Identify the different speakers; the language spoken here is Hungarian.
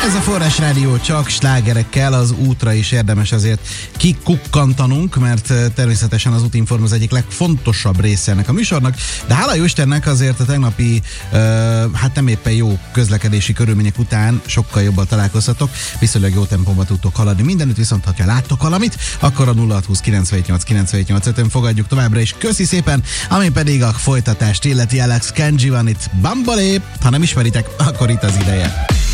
Speaker 1: Ez a Forrás Rádió csak slágerekkel, az útra is érdemes azért kikukkantanunk, mert természetesen az útinform az egyik legfontosabb része ennek a műsornak, de hála jó Istennek azért a tegnapi, hát nem éppen jó közlekedési körülmények után sokkal jobban találkozhatok, viszonylag jó tempóban tudtok haladni mindenütt, viszont ha láttok valamit, akkor a 0620 978 978 5-ön fogadjuk továbbra is. Köszi szépen, ami pedig a folytatást illeti. Alex Kenji van itt, Bambalé, ha nem ismeritek, akkor itt az ideje.